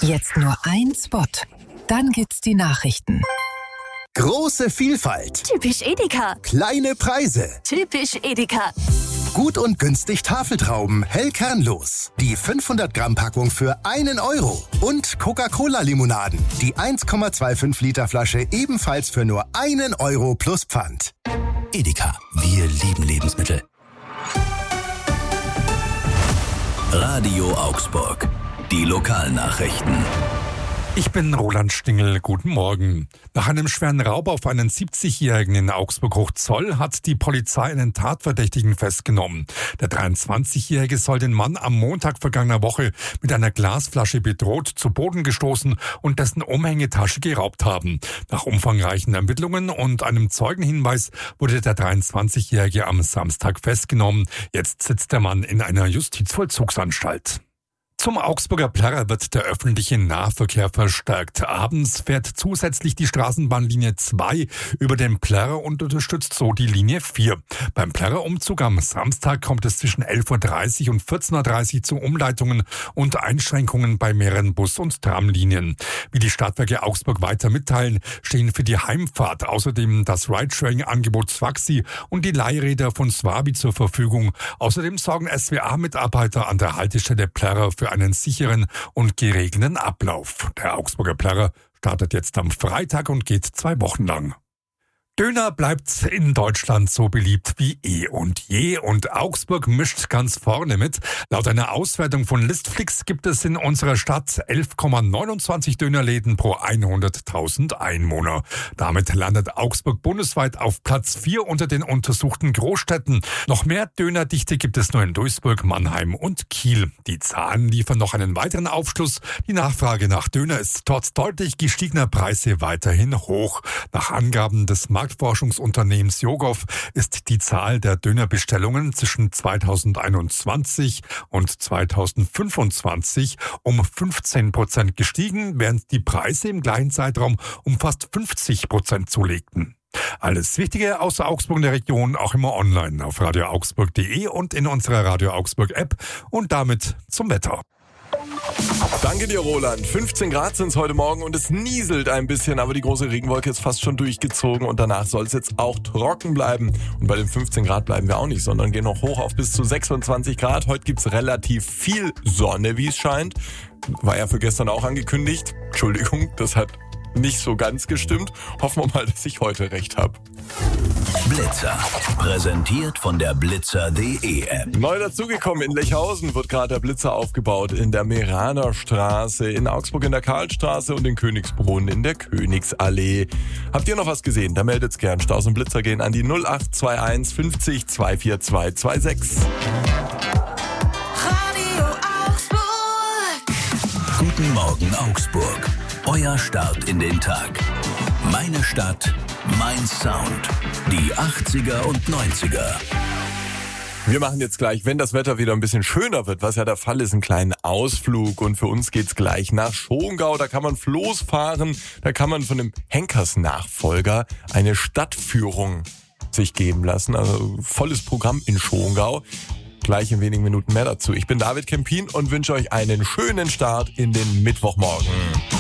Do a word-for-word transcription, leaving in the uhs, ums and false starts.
Jetzt nur ein Spot. Dann gibt's die Nachrichten. Große Vielfalt. Typisch Edeka. Kleine Preise. Typisch Edeka. Gut und günstig Tafeltrauben, hellkernlos. Die fünfhundert Gramm Packung für einen Euro. Und Coca-Cola-Limonaden. Die eins Komma fünfundzwanzig Liter Flasche ebenfalls für nur einen Euro plus Pfand. Edeka, wir lieben Lebensmittel. Radio Augsburg, die Lokalnachrichten. Ich bin Roland Stingel, guten Morgen. Nach einem schweren Raub auf einen siebzigjährigen in Augsburg-Hochzoll hat die Polizei einen Tatverdächtigen festgenommen. Der dreiundzwanzigjährige soll den Mann am Montag vergangener Woche mit einer Glasflasche bedroht, zu Boden gestoßen und dessen Umhängetasche geraubt haben. Nach umfangreichen Ermittlungen und einem Zeugenhinweis wurde der dreiundzwanzigjährige am Samstag festgenommen. Jetzt sitzt der Mann in einer Justizvollzugsanstalt. Zum Augsburger Plärrer wird der öffentliche Nahverkehr verstärkt. Abends fährt zusätzlich die Straßenbahnlinie zwei über den Plärrer und unterstützt so die Linie vier. Beim Plärrerumzug am Samstag kommt es zwischen elf Uhr dreißig und vierzehn Uhr dreißig zu Umleitungen und Einschränkungen bei mehreren Bus- und Tramlinien. Wie die Stadtwerke Augsburg weiter mitteilen, stehen für die Heimfahrt außerdem das Ridesharing-Angebot Swaxi und die Leihräder von Swabi zur Verfügung. Außerdem sorgen S W A-Mitarbeiter an der Haltestelle Plärrer für einen sicheren und geregelten Ablauf. Der Augsburger Plärrer startet jetzt am Freitag und geht zwei Wochen lang. Döner bleibt in Deutschland so beliebt wie eh und je und Augsburg mischt ganz vorne mit. Laut einer Auswertung von Listflix gibt es in unserer Stadt elf Komma neunundzwanzig Dönerläden pro hunderttausend Einwohner. Damit landet Augsburg bundesweit auf Platz vier unter den untersuchten Großstädten. Noch mehr Dönerdichte gibt es nur in Duisburg, Mannheim und Kiel. Die Zahlen liefern noch einen weiteren Aufschluss. Die Nachfrage nach Döner ist trotz deutlich gestiegener Preise weiterhin hoch. Nach Angaben des Marktforschungsunternehmens Yogow ist die Zahl der Dönerbestellungen zwischen zweitausendeinundzwanzig und zweitausendfünfundzwanzig um fünfzehn Prozent gestiegen, während die Preise im gleichen Zeitraum um fast fünfzig Prozent zulegten. Alles Wichtige aus Augsburg und der Region auch immer online auf radio augsburg punkt de und in unserer Radio Augsburg App und damit zum Wetter. Danke dir, Roland. fünfzehn Grad sind es heute Morgen und es nieselt ein bisschen, aber die große Regenwolke ist fast schon durchgezogen und danach soll es jetzt auch trocken bleiben. Und bei den fünfzehn Grad bleiben wir auch nicht, sondern gehen noch hoch auf bis zu sechsundzwanzig Grad. Heute gibt es relativ viel Sonne, wie es scheint. War ja für gestern auch angekündigt. Entschuldigung, das hat nicht so ganz gestimmt. Hoffen wir mal, dass ich heute recht habe. Blitzer, präsentiert von der blitzer punkt de App. Neu dazugekommen, in Lechhausen wird gerade der Blitzer aufgebaut, in der Meraner Straße, in Augsburg in der Karlstraße und in Königsbrunn in der Königsallee. Habt ihr noch was gesehen? Da meldet's gern. Staus und Blitzer gehen an die null acht zwei eins fünfzig zweihundertvierundzwanzig sechsundzwanzig. Radio Augsburg. Guten Morgen Augsburg. Euer Start in den Tag. Meine Stadt, mein Sound. Die achtziger und neunziger. Wir machen jetzt gleich, wenn das Wetter wieder ein bisschen schöner wird, was ja der Fall ist, einen kleinen Ausflug. Und für uns geht's gleich nach Schongau. Da kann man Floß fahren. Da kann man von dem Henkers-Nachfolger eine Stadtführung sich geben lassen. Also volles Programm in Schongau. Gleich in wenigen Minuten mehr dazu. Ich bin David Kempin und wünsche euch einen schönen Start in den Mittwochmorgen.